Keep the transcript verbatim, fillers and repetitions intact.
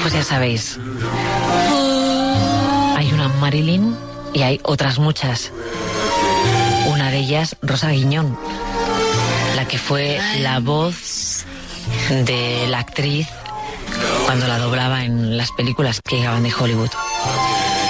Pues ya sabéis, hay una Marilyn y hay otras muchas. Una de ellas, Rosa Guiñón, la que fue la voz de la actriz cuando la doblaba en las películas que llegaban de Hollywood.